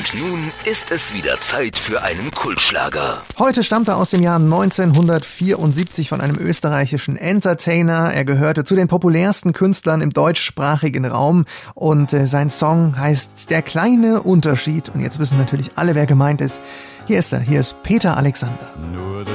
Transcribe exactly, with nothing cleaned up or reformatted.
Und nun ist es wieder Zeit für einen Kultschlager. Heute stammt er aus dem Jahr neunzehnhundertvierundsiebzig von einem österreichischen Entertainer. Er gehörte zu den populärsten Künstlern im deutschsprachigen Raum und äh, sein Song heißt Der kleine Unterschied. Und jetzt wissen natürlich alle, wer gemeint ist. Hier ist er, hier ist Peter Alexander. Nur